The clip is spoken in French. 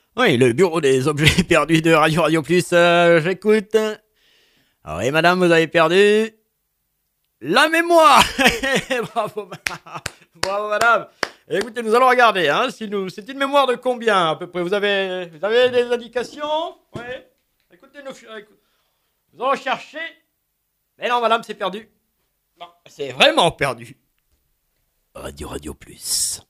Oui, le bureau des objets perdus de Radio Radio Plus, j'écoute. Ah oui, madame, vous avez perdu la mémoire. Bravo, bravo, madame. Écoutez, nous allons regarder, hein, si nous, c'est une mémoire de combien à peu près vous avez des indications? Oui. Écoutez, nous allons chercher. Mais non, madame, c'est perdu. Non, c'est vraiment perdu. Radio Radio Plus.